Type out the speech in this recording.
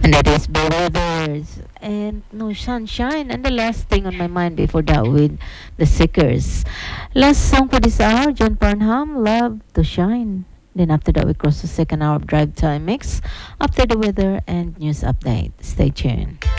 And that is Believers and No Sunshine. And the last thing on my mind before that with The Seekers. Last song for this hour, John Farnham, Love to Shine. Then after that, we cross the second hour of Drive Time Mix. After the weather and news update. Stay tuned.